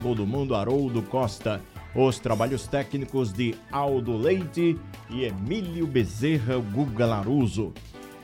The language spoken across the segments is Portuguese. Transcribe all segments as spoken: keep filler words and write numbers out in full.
do mundo, Haroldo Costa. Os trabalhos técnicos de Aldo Leite e Emílio Bezerra, Guga Laruso.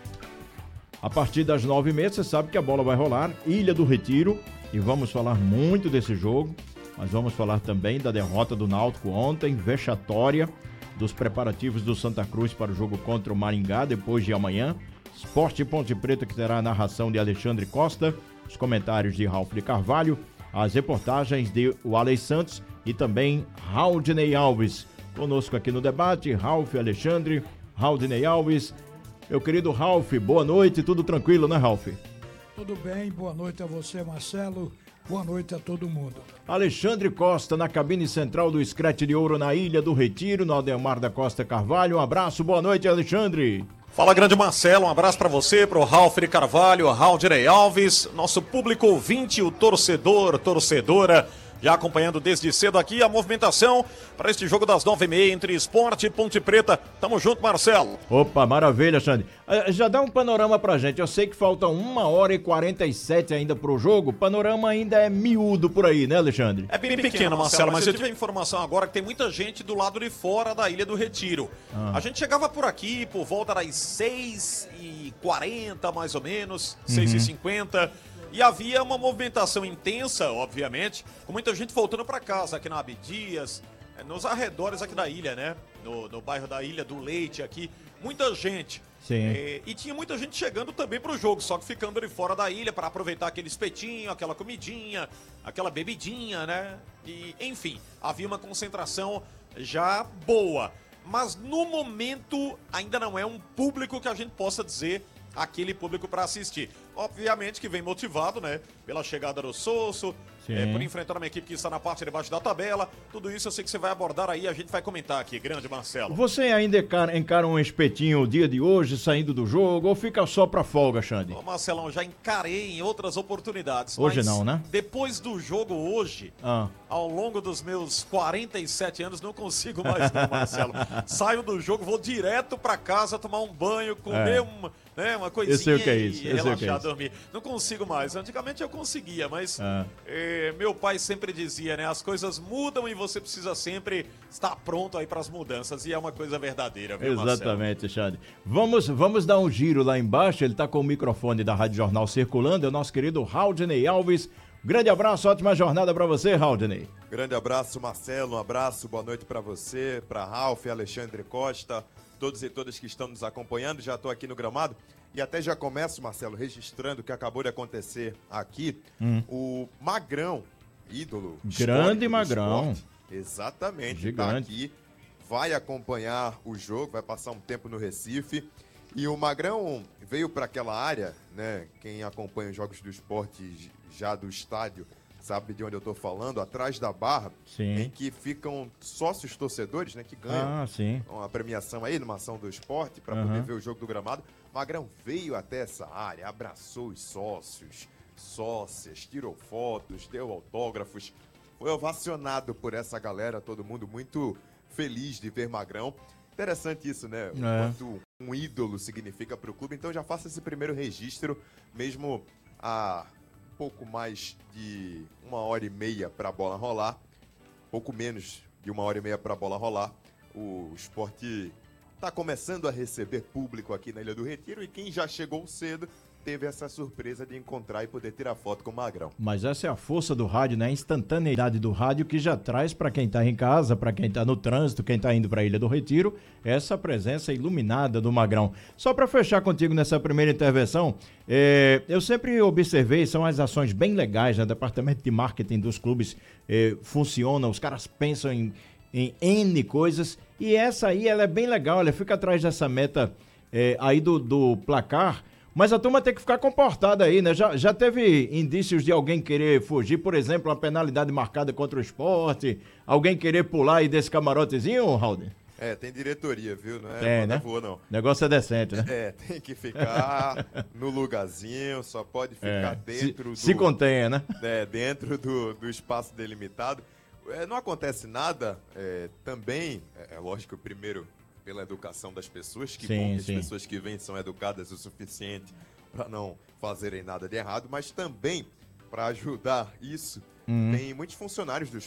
A partir das nove e meia, você sabe que a bola vai rolar, Ilha do Retiro, e vamos falar muito desse jogo, mas vamos falar também da derrota do Náutico ontem, vexatória, dos preparativos do Santa Cruz para o jogo contra o Maringá, depois de amanhã. Sport Ponte Preta, que terá a narração de Alexandre Costa, os comentários de Ralf de Carvalho, as reportagens de Walley Santos e também Raudinei Alves. Conosco aqui no debate, Ralf, Alexandre, Raudinei Alves. Meu querido Ralf, boa noite, tudo tranquilo, né, Ralf? Tudo bem, boa noite a você, Marcelo, boa noite a todo mundo. Alexandre Costa, na cabine central do Scratch de Ouro na Ilha do Retiro, no Ademar da Costa Carvalho. Um abraço, boa noite, Alexandre. Fala, grande Marcelo, um abraço para você, pro Ralf de Carvalho, Raudinei Alves, nosso público ouvinte, o torcedor, torcedora, já acompanhando desde cedo aqui a movimentação para este jogo das nove e meia entre Sport e Ponte Preta. Tamo junto, Marcelo. Opa, maravilha, Xande. Já dá um panorama pra gente. Eu sei que falta uma hora e quarenta e sete ainda pro jogo. O panorama ainda é miúdo por aí, né, Alexandre? É bem pequeno, Marcelo, mas eu tive a informação agora que tem muita gente do lado de fora da Ilha do Retiro. Ah. A gente chegava por aqui por volta das seis e quarenta, mais ou menos, uhum. seis e cinquenta. E havia uma movimentação intensa, obviamente, com muita gente voltando para casa aqui na Abdias, nos arredores aqui da ilha, né? No, no bairro da Ilha do Leite aqui, muita gente. Sim. E, e tinha muita gente chegando também pro jogo, só que ficando ali fora da ilha para aproveitar aquele espetinho, aquela comidinha, aquela bebidinha, né? E, enfim, havia uma concentração já boa. Mas no momento ainda não é um público que a gente possa dizer aquele público para assistir. Obviamente que vem motivado, né? Pela chegada do Sosso, é, por enfrentar uma equipe que está na parte de baixo da tabela. Tudo isso eu sei que você vai abordar aí, a gente vai comentar aqui. Grande Marcelo. Você ainda encara um espetinho o dia de hoje, saindo do jogo, ou fica só pra folga, Xande? Ô Marcelão, já encarei em outras oportunidades. Hoje mas não, né? Depois do jogo hoje, ah. ao longo dos meus quarenta e sete anos, não consigo mais não, Marcelo. Saio do jogo, vou direto pra casa, tomar um banho, comer é. um... Né, uma coisinha eu sei o que é isso, e eu relaxar, sei o que é dormir. Não consigo mais. Antigamente eu conseguia, mas ah. eh, meu pai sempre dizia, né? As coisas mudam e você precisa sempre estar pronto aí para as mudanças. E é uma coisa verdadeira, viu, Exatamente, Xande. Vamos, vamos dar um giro lá embaixo. Ele tá com o microfone da Rádio Jornal circulando. É o nosso querido Raudinei Alves. Grande abraço, ótima jornada para você, Raudinei. Grande abraço, Marcelo. Um abraço, boa noite para você, para Ralf, Alexandre Costa, todos e todas que estão nos acompanhando. Já estou aqui no gramado e até já começo, Marcelo, registrando o que acabou de acontecer aqui. Hum. O Magrão, ídolo. Grande Magrão. Esporte, exatamente. Gigante. Tá aqui, vai acompanhar o jogo, vai passar um tempo no Recife. E o Magrão veio para aquela área, né? Quem acompanha os jogos do esporte já do estádio sabe de onde eu tô falando, atrás da barra, sim. em que ficam sócios torcedores, né, que ganham ah, sim. uma premiação aí numa ação do esporte para uhum. poder ver o jogo do gramado. Magrão veio até essa área, abraçou os sócios, sócias, tirou fotos, deu autógrafos, foi ovacionado por essa galera, todo mundo muito feliz de ver Magrão. Interessante isso, né? O é. quanto um ídolo significa para o clube. Então já faça esse primeiro registro, mesmo a pouco mais de uma hora e meia para a bola rolar, pouco menos de uma hora e meia para a bola rolar. O esporte está começando a receber público aqui na Ilha do Retiro e quem já chegou cedo teve essa surpresa de encontrar e poder tirar foto com o Magrão. Mas essa é a força do rádio, né? A instantaneidade do rádio que já traz para quem está em casa, para quem está no trânsito, quem está indo para a Ilha do Retiro, essa presença iluminada do Magrão. Só para fechar contigo nessa primeira intervenção, é, eu sempre observei, são as ações bem legais, né? O departamento de marketing dos clubes é, funciona, os caras pensam em, em N coisas, e essa aí ela é bem legal, ela fica atrás dessa meta é, aí do, do placar. Mas a turma tem que ficar comportada aí, né? Já, já teve indícios de alguém querer fugir, por exemplo, uma penalidade marcada contra o esporte, alguém querer pular aí desse camarotezinho, Raul? É, tem diretoria, viu? Não é tem, né? Voa, não. O negócio é decente, né? É, tem que ficar no lugarzinho, só pode ficar é, dentro se, do... Se contenha, né? É, dentro do, do espaço delimitado. É, não acontece nada, é, também, é, é lógico, primeiro... pela educação das pessoas, que sim, bom que as sim. pessoas que vêm são educadas o suficiente para não fazerem nada de errado, mas também para ajudar isso, Tem muitos funcionários do